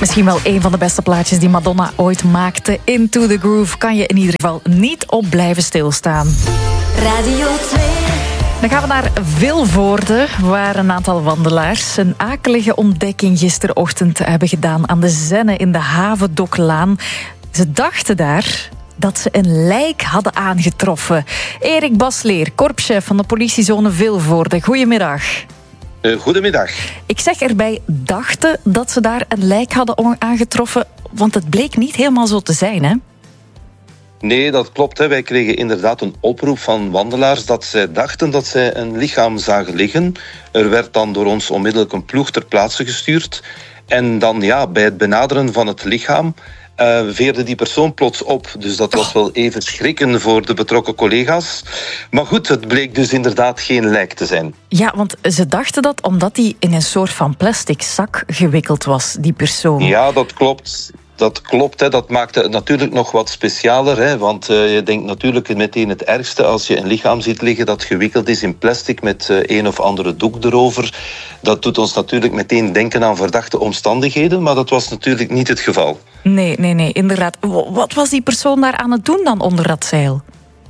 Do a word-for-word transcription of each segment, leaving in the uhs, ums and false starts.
Misschien wel een van de beste plaatjes die Madonna ooit maakte. Into the Groove kan je in ieder geval niet op blijven stilstaan. Radio twee. Dan gaan we naar Vilvoorde, waar een aantal wandelaars een akelige ontdekking gisterochtend hebben gedaan aan de Zenne in de Havendoklaan. Ze dachten daar dat ze een lijk hadden aangetroffen. Erik Basleer, korpschef van de politiezone Vilvoorde. Goedemiddag. Uh, goedemiddag. Ik zeg erbij dachten dat ze daar een lijk hadden aangetroffen, want het bleek niet helemaal zo te zijn, hè? Nee, dat klopt. Hè. Wij kregen inderdaad een oproep van wandelaars dat zij dachten dat zij een lichaam zagen liggen. Er werd dan door ons onmiddellijk een ploeg ter plaatse gestuurd. En dan ja, bij het benaderen van het lichaam Uh, veerde die persoon plots op. Dus dat was wel even schrikken voor de betrokken collega's. Maar goed, het bleek dus inderdaad geen lijk te zijn. Ja, want ze dachten dat omdat hij in een soort van plastic zak gewikkeld was, die persoon. Ja, dat klopt. Dat klopt, hè. Dat maakte het natuurlijk nog wat specialer. Hè. Want uh, je denkt natuurlijk meteen het ergste als je een lichaam ziet liggen dat gewikkeld is in plastic met uh, een of andere doek erover. Dat doet ons natuurlijk meteen denken aan verdachte omstandigheden, maar dat was natuurlijk niet het geval. Nee, nee, nee, inderdaad. Wat was die persoon daar aan het doen dan onder dat zeil?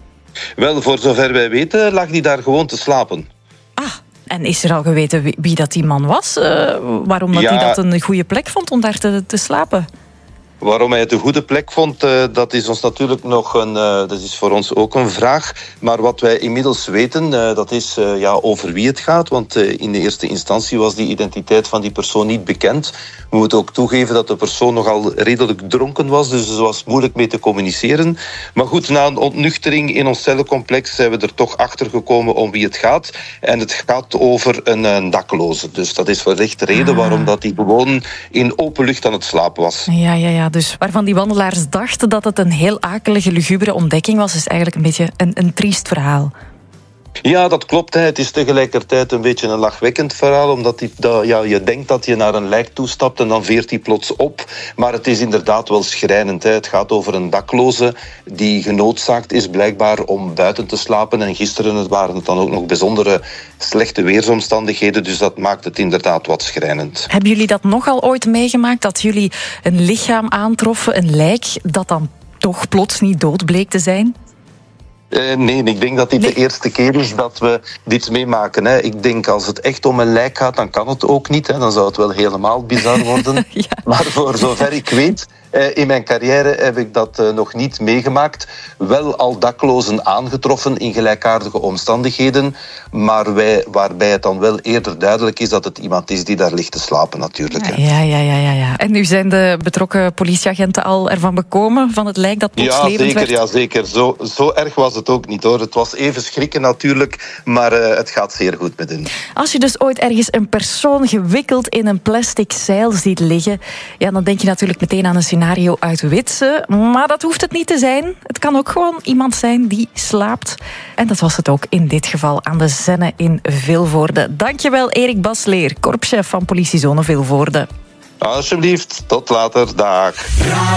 Wel, voor zover wij weten lag die daar gewoon te slapen. Ah, en is er al geweten wie, wie dat die man was? Uh, waarom dat ja. hij dat een goede plek vond om daar te, te slapen? Waarom hij het een goede plek vond, uh, dat is ons natuurlijk nog een, uh, dat is voor ons ook een vraag. Maar wat wij inmiddels weten, uh, dat is uh, ja, over wie het gaat. Want uh, in de eerste instantie was die identiteit van die persoon niet bekend. We moeten ook toegeven dat de persoon nogal redelijk dronken was. Dus er was moeilijk mee te communiceren. Maar goed, na een ontnuchtering in ons cellencomplex zijn we er toch achter gekomen om wie het gaat. En het gaat over een, een dakloze. Dus dat is wellicht de reden ah. waarom dat hij gewoon in open lucht aan het slapen was. Ja, ja, ja. Dus waarvan die wandelaars dachten dat het een heel akelige, lugubere ontdekking was, is eigenlijk een beetje een, een triest verhaal. Ja, dat klopt. Hè. Het is tegelijkertijd een beetje een lachwekkend verhaal, omdat die, dat, ja, je denkt dat je naar een lijk toestapt en dan veert die plots op. Maar het is inderdaad wel schrijnend. Hè. Het gaat over een dakloze die genoodzaakt is blijkbaar om buiten te slapen. En gisteren waren het dan ook nog bijzondere slechte weersomstandigheden, dus dat maakt het inderdaad wat schrijnend. Hebben jullie dat nogal ooit meegemaakt, dat jullie een lichaam aantroffen, een lijk, dat dan toch plots niet dood bleek te zijn? Uh, nee, ik denk dat dit nee. de eerste keer is dat we dit meemaken. Hè. Ik denk als het echt om een lijk gaat, dan kan het ook niet. Hè. Dan zou het wel helemaal bizar worden. ja. Maar voor zover ik weet, uh, in mijn carrière heb ik dat uh, nog niet meegemaakt. Wel al daklozen aangetroffen in gelijkaardige omstandigheden. Maar wij, waarbij het dan wel eerder duidelijk is dat het iemand is die daar ligt te slapen natuurlijk. Hè. Ja, ja, ja, ja, ja. En nu zijn de betrokken politieagenten al ervan bekomen van het lijk dat plots ja, levend zeker, werd? Ja, zeker. Zo, zo erg was het ook niet, hoor. Het was even schrikken natuurlijk, maar uh, het gaat zeer goed met hen. Als je dus ooit ergens een persoon gewikkeld in een plastic zeil ziet liggen, ja, dan denk je natuurlijk meteen aan een scenario uit Witse. Maar dat hoeft het niet te zijn. Het kan ook gewoon iemand zijn die slaapt. En dat was het ook in dit geval aan de Zenne in Vilvoorde. Dankjewel, Erik Basleer, korpschef van politiezone Vilvoorde. Alsjeblieft, tot later. Dag.